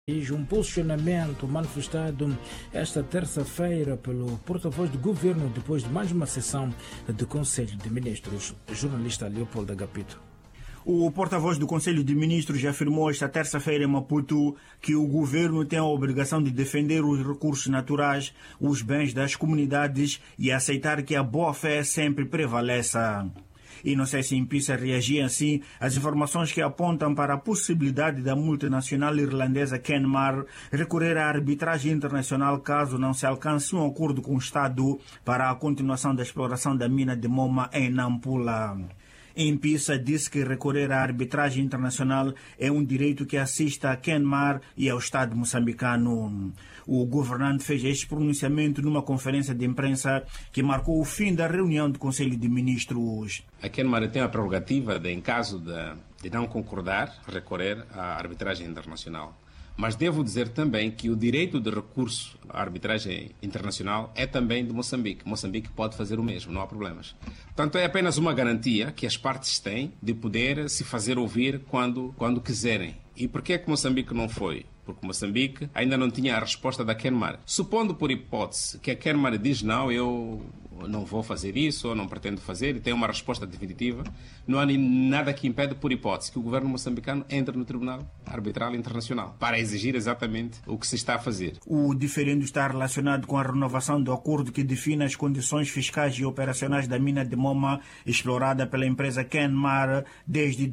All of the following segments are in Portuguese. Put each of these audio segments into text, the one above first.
Um posicionamento manifestado esta terça-feira pelo porta-voz do governo depois de mais uma sessão do Conselho de Ministros. Jornalista Leopoldo Agapito. O porta-voz do Conselho de Ministros afirmou esta terça-feira em Maputo que o governo tem a obrigação de defender os recursos naturais, os bens das comunidades e aceitar que a boa-fé sempre prevaleça. E não sei se Impisa reagia assim às informações que apontam para a possibilidade da multinacional irlandesa Kenmare recorrer à arbitragem internacional caso não se alcance um acordo com o Estado para a continuação da exploração da mina de Moma em Nampula. Impisa disse que recorrer à arbitragem internacional é um direito que assiste a Kenmare e ao Estado moçambicano. O governante fez este pronunciamento numa conferência de imprensa que marcou o fim da reunião do Conselho de Ministros. A Kenmare tem a prerrogativa de, em caso de não concordar, recorrer à arbitragem internacional. Mas devo dizer também que o direito de recurso à arbitragem internacional é também de Moçambique. Moçambique pode fazer o mesmo, não há problemas. Portanto, é apenas uma garantia que as partes têm de poder se fazer ouvir quando quiserem. E por que é que Moçambique não foi? Porque Moçambique ainda não tinha a resposta da Kenmare. Supondo por hipótese que a Kenmare diz não, eu não vou fazer isso ou não pretendo fazer e tem uma resposta definitiva, não há nada que impede, por hipótese, que o governo moçambicano entre no Tribunal Arbitral Internacional para exigir exatamente o que se está a fazer. O diferendo está relacionado com a renovação do acordo que define as condições fiscais e operacionais da mina de Moma explorada pela empresa Kenmare desde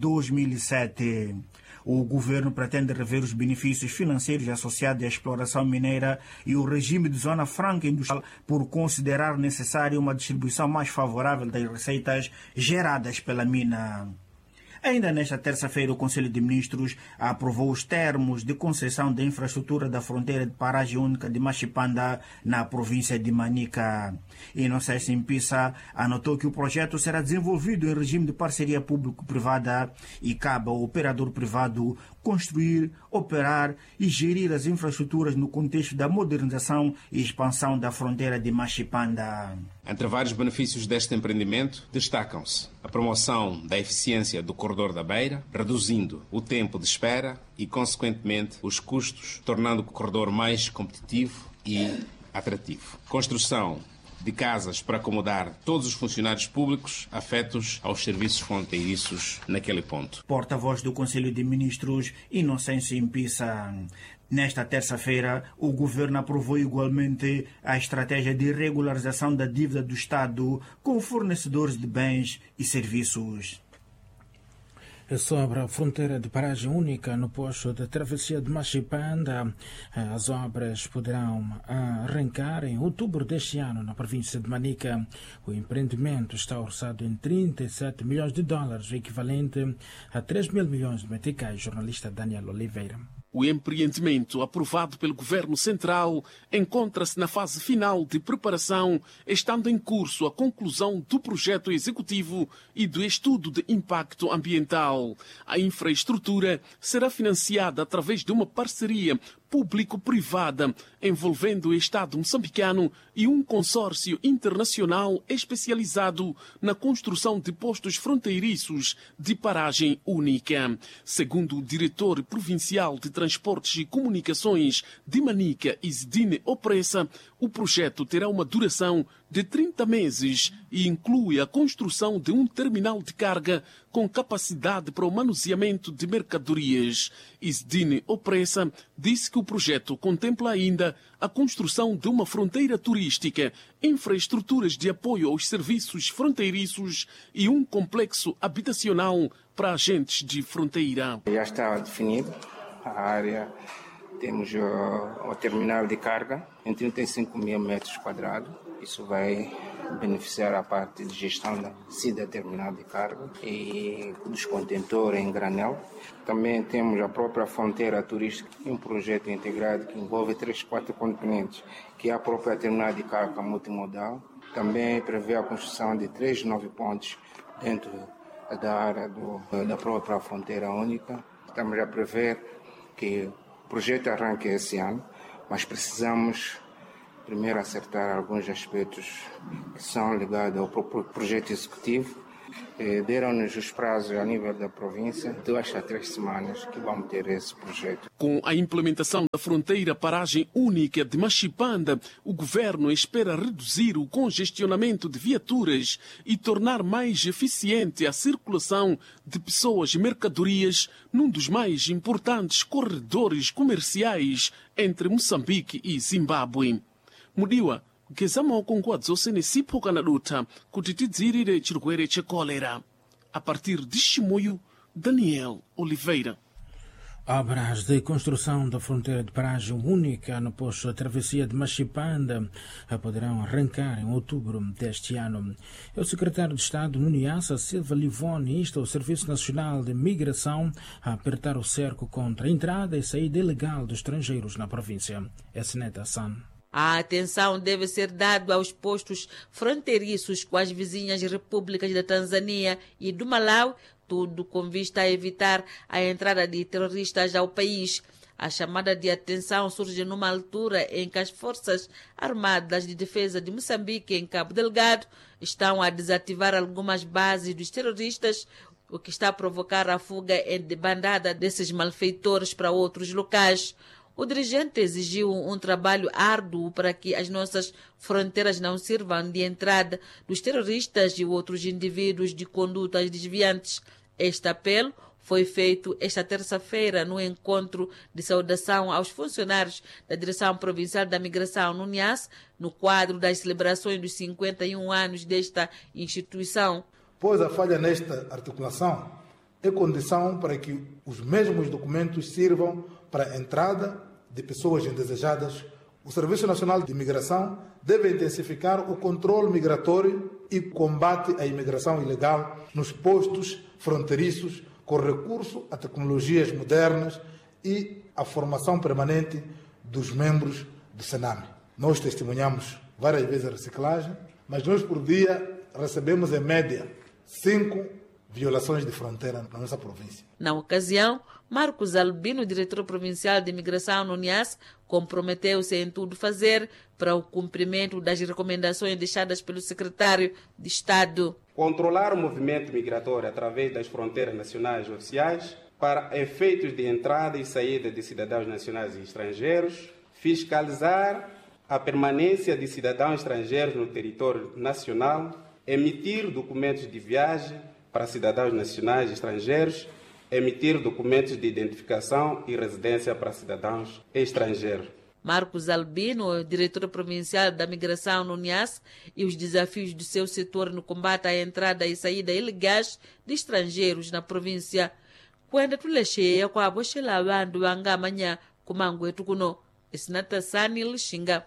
2007. O governo pretende rever os benefícios financeiros associados à exploração mineira e o regime de zona franca industrial por considerar necessária uma distribuição mais favorável das receitas geradas pela mina. Ainda nesta terça-feira, o Conselho de Ministros aprovou os termos de concessão da infraestrutura da fronteira de paragem única de Machipanda, na província de Manica. Inocêncio Impisa anotou que o projeto será desenvolvido em regime de parceria público-privada e cabe ao operador privado construir, operar e gerir as infraestruturas no contexto da modernização e expansão da fronteira de Machipanda. Entre vários benefícios deste empreendimento, destacam-se a promoção da eficiência do corredor da beira, reduzindo o tempo de espera e, consequentemente, os custos, tornando o corredor mais competitivo e atrativo. Construção de casas para acomodar todos os funcionários públicos afetos aos serviços fronteiriços naquele ponto. Porta-voz do Conselho de Ministros, Inocêncio Impisa. Nesta terça-feira, o governo aprovou igualmente a estratégia de regularização da dívida do Estado com fornecedores de bens e serviços. Sobre a fronteira de paragem única no posto de travessia de Machipanda, as obras poderão arrancar em outubro deste ano na província de Manica. O empreendimento está orçado em 37 milhões de dólares, o equivalente a 3 mil milhões de meticais. Jornalista Daniel Oliveira. O empreendimento, aprovado pelo Governo Central, encontra-se na fase final de preparação, estando em curso a conclusão do projeto executivo e do estudo de impacto ambiental. A infraestrutura será financiada através de uma parceria público-privada envolvendo o Estado moçambicano e um consórcio internacional especializado na construção de postos fronteiriços de paragem única. Segundo o diretor provincial de Transportes e Comunicações de Manica, Isidine Opressa, o projeto terá uma duração de 30 meses e inclui a construção de um terminal de carga com capacidade para o manuseamento de mercadorias. Isidine Opressa disse que o projeto contempla ainda a construção de uma fronteira turística, infraestruturas de apoio aos serviços fronteiriços e um complexo habitacional para agentes de fronteira. Já está definido a área. Temos o terminal de carga em 35 mil metros quadrados. Isso vai beneficiar a parte de gestão da SIDA terminal de carga e dos contentores em granel. Também temos a própria fronteira turística, um projeto integrado que envolve 4 componentes, que é a própria terminal de carga multimodal. Também prevê a construção de 3 novos pontos dentro da área da própria fronteira única. Estamos a prever que o projeto arranque esse ano, mas precisamos primeiro acertar alguns aspectos que são ligados ao próprio projeto executivo Deram-nos os prazos a nível da província, 2 a 3 semanas que vamos ter esse projeto. Com a implementação da fronteira paragem única de Machipanda, o governo espera reduzir o congestionamento de viaturas e tornar mais eficiente a circulação de pessoas e mercadorias num dos mais importantes corredores comerciais entre Moçambique e Zimbábue. Mudiwa gezamo konkuadzo senesipo kana duta kuti tidzirire chirwere chekolera. A partir de Chimoio, Daniel Oliveira. Obras de construção da fronteira de paragem única no posto Travessia de Machipanda poderão arrancar em outubro deste ano. O secretário de Estado no Niassa, Silva Livoni, insta o Serviço Nacional de Migração a apertar o cerco contra a entrada e saída ilegal dos estrangeiros na província. Esneta San. A atenção deve ser dada aos postos fronteiriços com as vizinhas repúblicas da Tanzânia e do Malawi, tudo com vista a evitar a entrada de terroristas ao país. A chamada de atenção surge numa altura em que as Forças Armadas de Defesa de Moçambique, em Cabo Delgado, estão a desativar algumas bases dos terroristas, o que está a provocar a fuga em debandada desses malfeitores para outros locais. O dirigente exigiu um trabalho árduo para que as nossas fronteiras não sirvam de entrada dos terroristas e outros indivíduos de condutas desviantes. Este apelo foi feito esta terça-feira no encontro de saudação aos funcionários da Direção Provincial da Migração no Niassa, no quadro das celebrações dos 51 anos desta instituição. Pois a falha nesta articulação é condição para que os mesmos documentos sirvam para a entrada de pessoas indesejadas. O Serviço Nacional de Imigração deve intensificar o controle migratório e combate à imigração ilegal nos postos fronteiriços com recurso a tecnologias modernas e a formação permanente dos membros do Sename. Nós testemunhamos várias vezes a reciclagem, mas nós por dia recebemos em média 5 violações de fronteira na nossa província. Na ocasião, Marcos Albino, diretor provincial de imigração no Niassa, comprometeu-se em tudo fazer para o cumprimento das recomendações deixadas pelo secretário de Estado. Controlar o movimento migratório através das fronteiras nacionais oficiais para efeitos de entrada e saída de cidadãos nacionais e estrangeiros, fiscalizar a permanência de cidadãos estrangeiros no território nacional, emitir documentos de viagem para cidadãos nacionais e estrangeiros, emitir documentos de identificação e residência para cidadãos estrangeiros. Marcos Albino, diretor provincial da migração no Niassa, e os desafios do seu setor no combate à entrada e saída ilegais de estrangeiros na província. Quando tu lecheia com a bochela bandu angamanha kumangue tukuno, Esnata Sani Lixinga.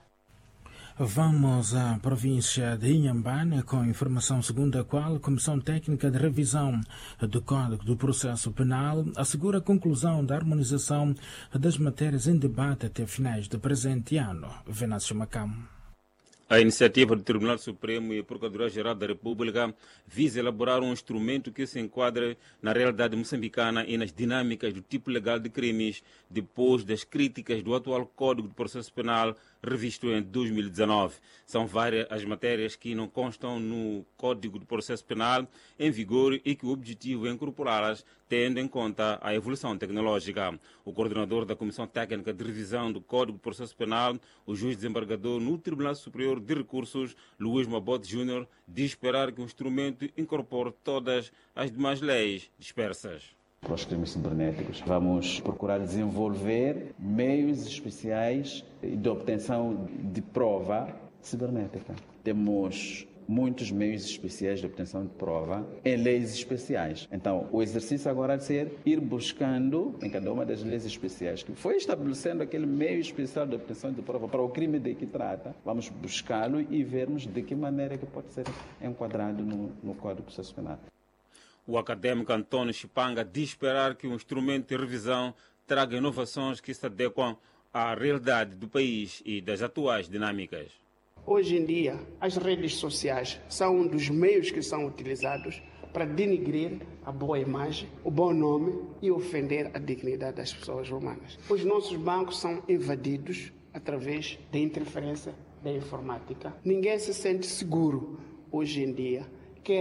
Vamos à província de Inhambane com informação segundo a qual a Comissão Técnica de Revisão do Código do Processo Penal assegura a conclusão da harmonização das matérias em debate até finais do presente ano. Venâncio Macam. A iniciativa do Tribunal Supremo e a Procuradoria-Geral da República visa elaborar um instrumento que se enquadre na realidade moçambicana e nas dinâmicas do tipo legal de crimes depois das críticas do atual Código de Processo Penal revisto em 2019. São várias as matérias que não constam no Código de Processo Penal em vigor e que o objetivo é incorporá-las tendo em conta a evolução tecnológica. O coordenador da Comissão Técnica de Revisão do Código de Processo Penal, o juiz desembargador no Tribunal Superior de Recursos, Luís Mabote Júnior, diz esperar que o instrumento incorpore todas as demais leis dispersas. Para os crimes cibernéticos, vamos procurar desenvolver meios especiais de obtenção de prova cibernética. Temos muitos meios especiais de obtenção de prova em leis especiais. Então, o exercício agora de ser ir buscando em cada uma das leis especiais que foi estabelecendo aquele meio especial de obtenção de prova para o crime de que trata. Vamos buscá-lo e vermos de que maneira que pode ser enquadrado no Código de Processo Penal. O académico Antônio Chipanga diz esperar que o instrumento de revisão traga inovações que se adequam à realidade do país e das atuais dinâmicas. Hoje em dia, as redes sociais são um dos meios que são utilizados para denigrir a boa imagem, o bom nome e ofender a dignidade das pessoas humanas. Os nossos bancos são invadidos através da interferência da informática. Ninguém se sente seguro hoje em dia, quer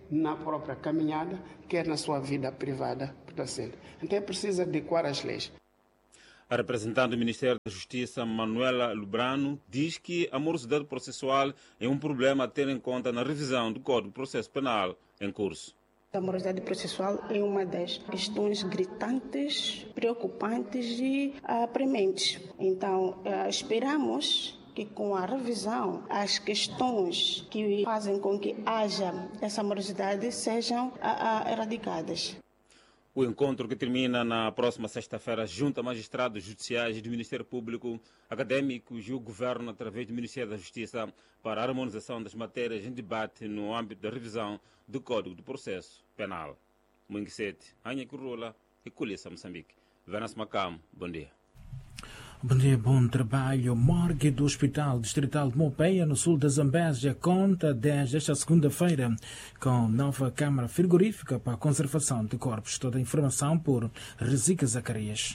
na própria caminhada, quer na sua vida privada. Então é preciso adequar as leis. A representante do Ministério da Justiça, Manuela Lubrano, diz que a morosidade processual é um problema a ter em conta na revisão do Código de Processo Penal em curso. A morosidade processual é uma das questões gritantes, preocupantes e prementes. Então, esperamos que com a revisão, as questões que fazem com que haja essa morosidade sejam erradicadas. O encontro, que termina na próxima sexta-feira, junta magistrados judiciais e do Ministério Público, académicos e o Governo, através do Ministério da Justiça, para a harmonização das matérias em debate no âmbito da revisão do Código de Processo Penal. Munguisete, Anha Currola e Colheça, Moçambique. Venas Macam, bom dia. Bom dia, bom trabalho. Morgue do Hospital Distrital de Mopeia, no sul da Zambésia, conta desde esta segunda-feira com nova câmara frigorífica para a conservação de corpos. Toda a informação por Rezica Zacarias.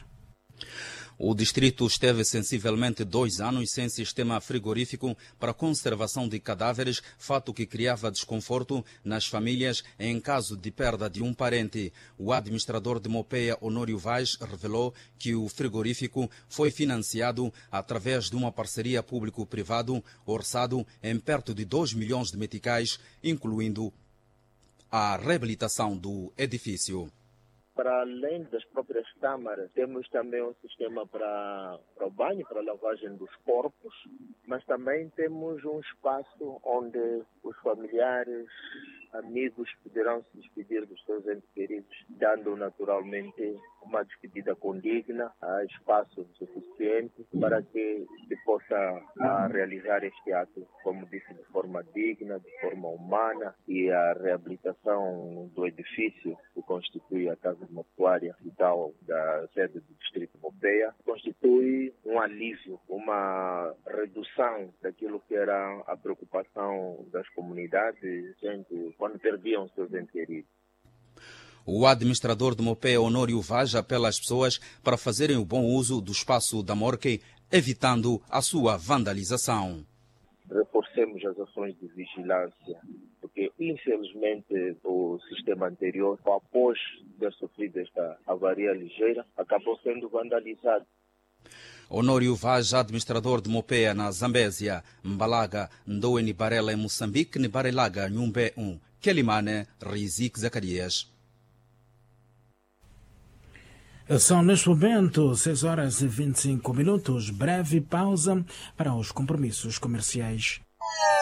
O distrito esteve sensivelmente 2 anos sem sistema frigorífico para a conservação de cadáveres, fato que criava desconforto nas famílias em caso de perda de um parente. O administrador de Mopeia, Honório Vaz, revelou que o frigorífico foi financiado através de uma parceria público-privado orçado em perto de 2 milhões de meticais, incluindo a reabilitação do edifício. Para além das próprias câmaras, temos também um sistema para o banho, para a lavagem dos corpos, mas também temos um espaço onde os familiares, amigos poderão se despedir dos seus entes queridos, dando naturalmente uma despedida condigna, espaço suficiente para que se possa realizar este ato, como disse, de forma digna, de forma humana, e a reabilitação do edifício que constitui a Casa Mortuária e tal da sede do Distrito de Mopeia constitui um alívio, uma redução daquilo que era a preocupação das comunidades, gente, quando perdiam seus entes queridos. O administrador de Mopeia, Honório Vaz, apela às pessoas para fazerem o bom uso do espaço da morgue, evitando a sua vandalização. Reforcemos as ações de vigilância, porque infelizmente o sistema anterior, após ter sofrido esta avaria ligeira, acabou sendo vandalizado. Honório Vaz, administrador de Mopeia na Zambésia, Mbalaga, Ndoe Nibarela em Moçambique, Nibarelaga, Nhumbe 1, Quelimane, Rizik Zacarias. São neste momento 6 horas e 25 minutos. Breve pausa para os compromissos comerciais.